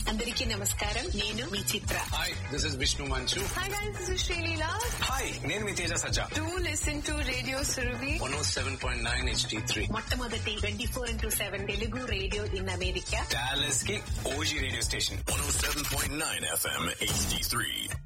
అందరికీ నమస్కారం. నేను మీ చిత్ర. Hi, this is Vishnu Manchu. Hi guys, this is Shreenila. Hi, నేను మీ తేజ సజ్జా. Do listen to Radio Surabhi. 107.9 HD3. మొట్టమొదటి 24/7 Telugu radio in America. Dallas కి OG radio station. 107.9 FM HD3.